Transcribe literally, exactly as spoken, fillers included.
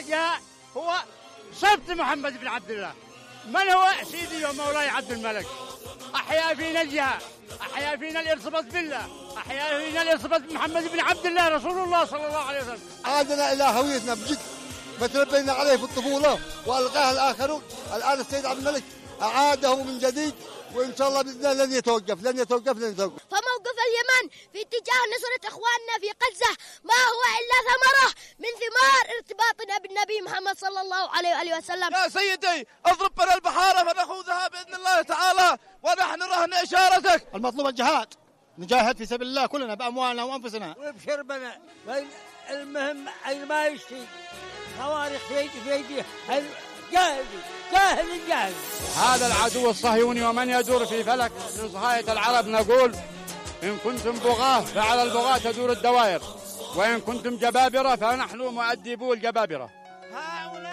جاء هو سبط محمد بن عبد الله. من هو؟ سيدي ومولاي عبد الملك. أحيا فينا الجهاد، أحيا فينا الارتباط بالله، أحيا فينا الارتباط بمحمد بن عبد الله رسول الله صلى الله عليه وسلم. عادنا إلى هويتنا بجد ما تربينا عليه في الطفولة وألغاها الآخرون. الآن السيد عبد الملك أعاده من جديد، وإن شاء الله بإذن الله لن يتوقف لن يتوقف لن يتوقف. فموقف اليمن في اتجاه نصرة إخواننا في غزة ما هو إلا ثمرة من ثمار ارتباطنا بالنبي محمد صلى الله عليه وآله وسلم. يا سيدي اضرب بنا البحارة فنخوضها بإذن الله تعالى ونحن رهن إشارتك. المطلوب الجهاد، نجاهد في سبيل الله كلنا بأموالنا وأنفسنا وبشربنا. المهم أي ما يشتي خوارق في يديه جاهز جاهز جاهز. هذا العدو الصهيوني ومن يدور في فلك من صهاية العرب نقول إن كنتم بغاة فعلى البغاة تدور الدوائر، وإن كنتم جبابرة فنحن مؤدبو الجبابرة.